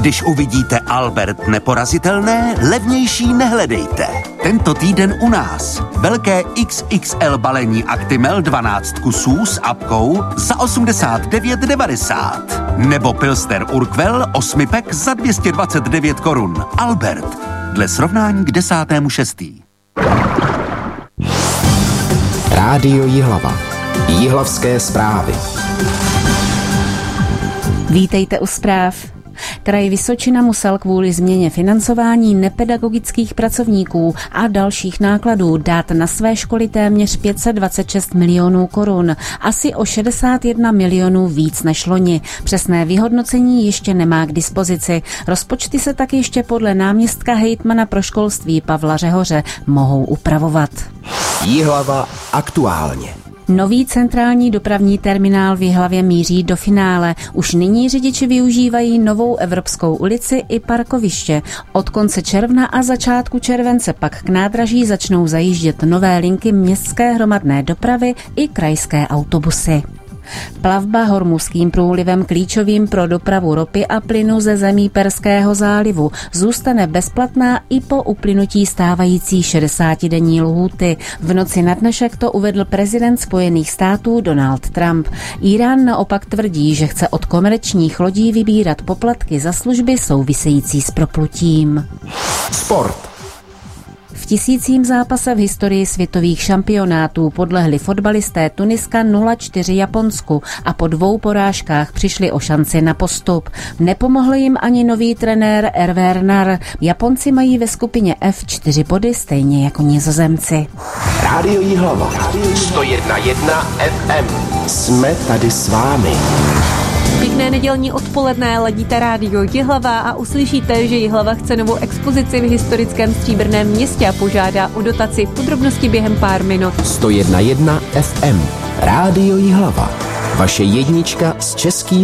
Když uvidíte Albert neporazitelné, levnější nehledejte. Tento týden u nás. Velké XXL balení Actimel 12 kusů s apkou za 89,90. Nebo Pilsner Urquell 8-pack za 229 korun. Albert. Dle srovnání k 10.6. Rádio Jihlava. Jihlavské zprávy. Vítejte u zpráv. Kraj Vysočina musel kvůli změně financování nepedagogických pracovníků a dalších nákladů dát na své školy téměř 526 milionů korun, asi o 61 milionů víc než loni. Přesné vyhodnocení ještě nemá k dispozici. Rozpočty se tak ještě podle náměstka hejtmana pro školství Pavla Řehoře mohou upravovat. Jihlava aktuálně. Nový centrální dopravní terminál v Jihlavě míří do finále. Už nyní řidiči využívají novou Evropskou ulici i parkoviště. Od konce června a začátku července pak k nádraží začnou zajíždět nové linky městské hromadné dopravy i krajské autobusy. Plavba Hormuzským průlivem, klíčovým pro dopravu ropy a plynu ze zemí Perského zálivu, zůstane bezplatná i po uplynutí stávající 60denní lhůty. V noci na dnešek to uvedl prezident Spojených států Donald Trump. Írán naopak tvrdí, že chce od komerčních lodí vybírat poplatky za služby související s proplutím. Sport. V 1000. zápase v historii světových šampionátů podlehli fotbalisté Tuniska 0-4 Japonsku a po 2 porážkách přišli o šanci na postup. Nepomohl jim ani nový trenér Hervé Renard. Japonci mají ve skupině F 4 body, stejně jako Nizozemci. Rádio Jihlava. 101,1 FM. Jsme tady s vámi. Pěkné nedělní odpoledne, ladíte Rádio Jihlava a uslyšíte, že Jihlava chce novou expozici v historickém Stříbrném městě a požádá o dotaci. Podrobnosti během pár minut. 101,1 FM. Rádio Jihlava. Vaše jednička s českým